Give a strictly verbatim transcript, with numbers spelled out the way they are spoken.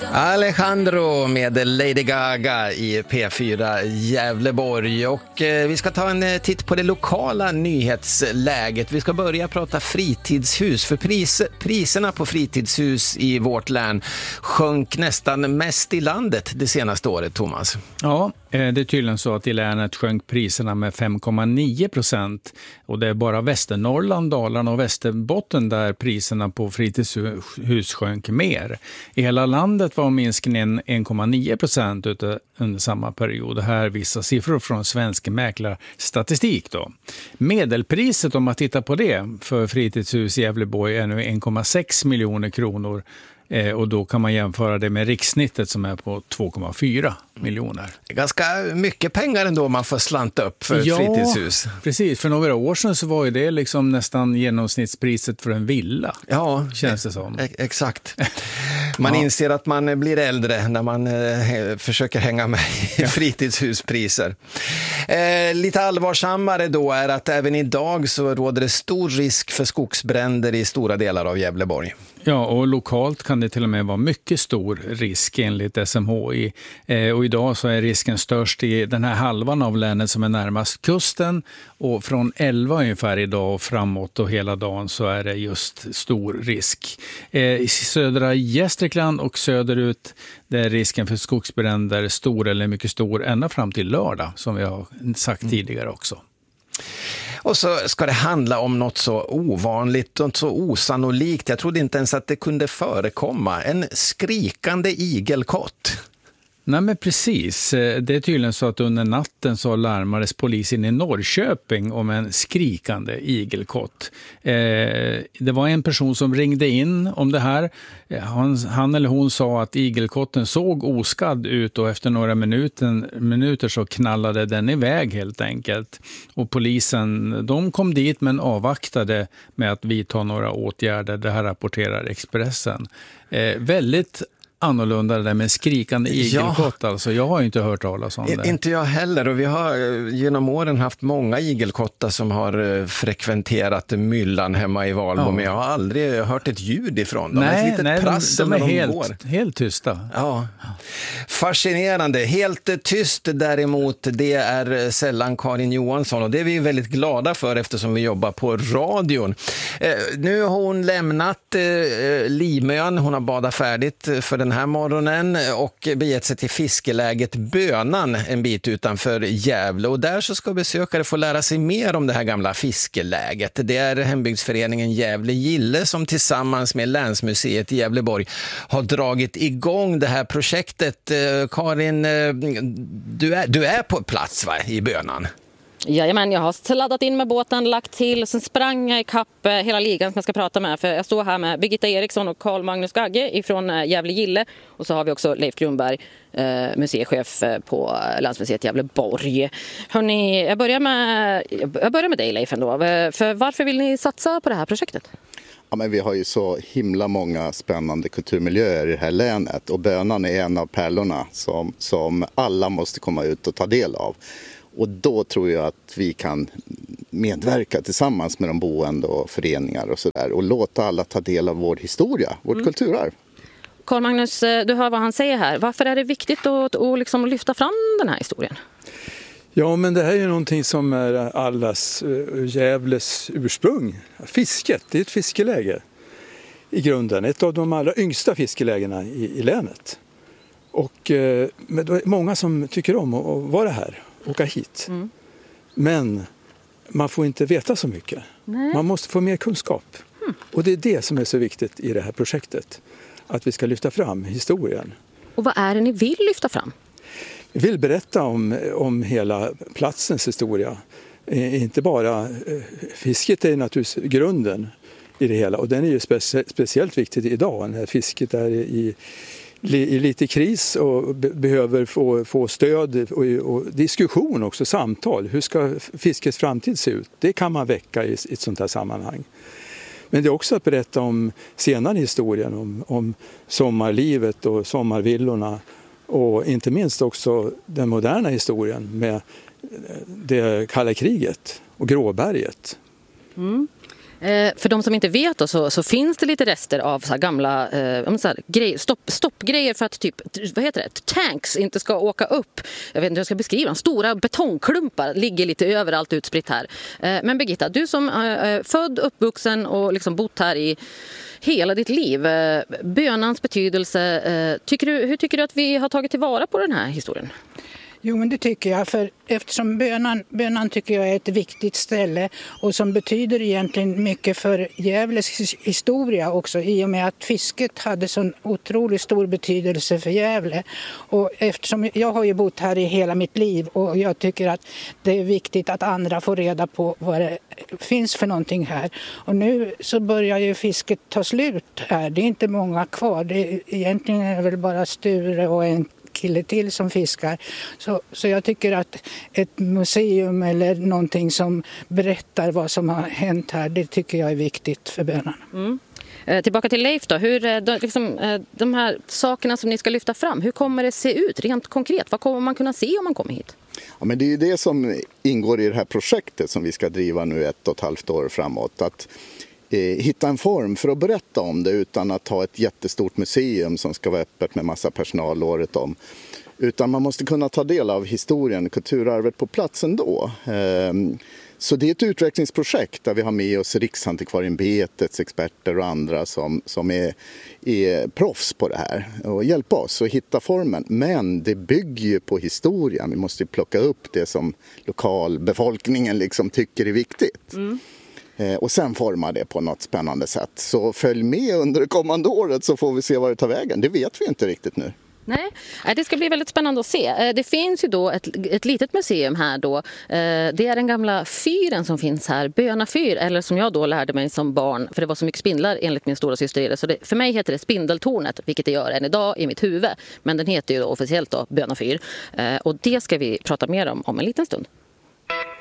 Alejandro med Lady Gaga i P fyra Gävleborg, och eh, vi ska ta en eh, titt på det lokala nyhetsläget. Vi ska börja prata fritidshus, för pris, priserna på fritidshus i vårt län sjönk nästan mest i landet det senaste året, Thomas. Ja, det är tydligen så att i länet sjönk priserna med fem komma nio procent, och det är bara Västernorrland, Dalarna och Västerbotten där priserna på fritidshus sjönk mer. I hela landet var minskningen en komma nio procent under samma period. Det här visar siffror från Svensk Mäklarstatistik då. Medelpriset, om man tittar på det, för fritidshus i Gävleborg är nu en komma sex miljoner kronor. Och då kan man jämföra det med rikssnittet som är på två komma fyra miljoner. Ganska mycket pengar ändå man får slanta upp för ja, fritidshus. Precis. För några år sedan så var ju det liksom nästan genomsnittspriset för en villa. Ja, känns det som. E- exakt. Man ja. inser att man blir äldre när man eh, försöker hänga med i fritidshuspriser. Eh, lite allvarsammare då är att även idag så råder det stor risk för skogsbränder i stora delar av Gävleborg. Ja, och lokalt kan det till och med vara mycket stor risk enligt S M H I. Eh, och idag så är risken störst i den här halvan av länet som är närmast kusten. Och från elva ungefär idag och framåt och hela dagen så är det just stor risk. Eh, I södra Gästrikland och söderut där är risken för skogsbränder stor eller mycket stor ända fram till lördag, som vi har sagt tidigare också. Och så ska det handla om något så ovanligt och så osannolikt. Jag trodde inte ens att det kunde förekomma. En skrikande igelkott. Nej, men precis. Det är tydligen så att under natten så larmades polisen i Norrköping om en skrikande igelkott. Eh, det var en person som ringde in om det här. Han, han eller hon sa att igelkotten såg oskadd ut, och efter några minuter, minuter så knallade den iväg helt enkelt. Och polisen, de kom dit men avvaktade med att vidta några åtgärder. Det här rapporterar Expressen. Eh, väldigt annorlunda det där med skrikande igelkott. Ja. Alltså, jag har ju inte hört talas om det. Inte jag heller, och vi har genom åren haft många igelkottar som har frekventerat myllan hemma i Valbo, ja. Men jag har aldrig hört ett ljud ifrån dem. Nej, ett litet nej prassel de, de är när de helt, går. helt tysta. Ja. Fascinerande. Helt tyst däremot, det är sällan Karin Johansson, och det är vi väldigt glada för eftersom vi jobbar på radion. Eh, nu har hon lämnat eh, Limön, hon har badat färdigt för den här morgonen och begett sig till fiskeläget Bönan en bit utanför Gävle, och där så ska besökare få lära sig mer om det här gamla fiskeläget. Det är hembygdsföreningen Gävle Gille som tillsammans med Länsmuseet i Gävleborg har dragit igång det här projektet. Karin, du är, du är på plats, va, i Bönan? Jajamän, jag har sladdat in med båten, lagt till, sen sprang jag i kapp hela ligan som jag ska prata med. För jag står här med Birgitta Eriksson och Carl Magnus Gagge ifrån Gävle Gille. Och så har vi också Leif Grunberg, eh, museichef på Länsmuseet Gävleborg. Hörrni, jag börjar med, jag börjar med dig, Leif, ändå. För varför vill ni satsa på det här projektet? Ja, men vi har ju så himla många spännande kulturmiljöer i det här länet. Och Bönan är en av pärlorna som, som alla måste komma ut och ta del av. Och då tror jag att vi kan medverka tillsammans med de boende och föreningar och sådär. Och låta alla ta del av vår historia, vårt mm. kulturarv. Carl Magnus, du hör vad han säger här. Varför är det viktigt att, att liksom lyfta fram den här historien? Ja, men det här är ju någonting som är allas Gävles ursprung. Fisket, det är ett fiskeläge i grunden. Ett av de allra yngsta fiskelägena i, i länet. Och eh, men det är många som tycker om att, att vara här. Åka hit. Mm. Men man får inte veta så mycket. Nej. Man måste få mer kunskap. Mm. Och det är det som är så viktigt i det här projektet. Att vi ska lyfta fram historien. Och vad är det ni vill lyfta fram? Vi vill berätta om, om hela platsens historia. Eh, inte bara eh, fisket är naturligtvis grunden i det hela. Och den är ju specie- speciellt viktig idag när fisket är i i lite kris och be- behöver få, få stöd och, och diskussion också, samtal. Hur ska fiskets framtid se ut? Det kan man väcka i, i ett sånt här sammanhang. Men det är också att berätta om senare historien, om, om sommarlivet och sommarvillorna och inte minst också den moderna historien med det kalla kriget och Gråberget. Mm. Eh, för de som inte vet då, så, så finns det lite rester av så här gamla eh, så här, grej, stopp, stoppgrejer för att typ, vad heter det, tanks inte ska åka upp. Jag vet inte hur jag ska beskriva dem. Stora betongklumpar ligger lite överallt utspritt här. Eh, men Birgitta, du som är eh, född, uppvuxen och liksom bott här i hela ditt liv. Eh, bönans betydelse, eh, tycker du, hur tycker du att vi har tagit tillvara på den här historien? Jo, men det tycker jag, för eftersom bönan, bönan tycker jag är ett viktigt ställe och som betyder egentligen mycket för Gävles historia också, i och med att fisket hade så otroligt stor betydelse för Gävle. Och eftersom jag har ju bott här i hela mitt liv och jag tycker att det är viktigt att andra får reda på vad det finns för någonting här. Och nu så börjar ju fisket ta slut här, det är inte många kvar, det är, egentligen är det väl bara Sture och en kille till som fiskar. Så, så jag tycker att ett museum eller någonting som berättar vad som har hänt här, det tycker jag är viktigt för bönan. Mm. Eh, tillbaka till Leif då. Hur, eh, de, liksom, eh, de här sakerna som ni ska lyfta fram, hur kommer det se ut rent konkret? Vad kommer man kunna se om man kommer hit? Ja, men det är ju det som ingår i det här projektet som vi ska driva nu ett och ett halvt år framåt. Att hitta en form för att berätta om det utan att ha ett jättestort museum som ska vara öppet med massa personal året om. Utan man måste kunna ta del av historien, kulturarvet på plats ändå. Så det är ett utvecklingsprojekt där vi har med oss Riksantikvarieämbetets experter och andra som, som är, är proffs på det här och hjälpa oss att hitta formen. Men det bygger ju på historien. Vi måste plocka upp det som lokalbefolkningen liksom tycker är viktigt. Mm. Och sen forma det på något spännande sätt. Så följ med under det kommande året så får vi se vad det tar vägen. Det vet vi inte riktigt nu. Nej, det ska bli väldigt spännande att se. Det finns ju då ett, ett litet museum här då. Det är den gamla fyren som finns här, Böna fyr, eller som jag då lärde mig som barn, för det var så mycket spindlar enligt min stora syster. Så det, för mig heter det Spindeltornet, vilket det gör än idag i mitt huvud. Men den heter ju då officiellt då Böna fyr. Och det ska vi prata mer om om en liten stund.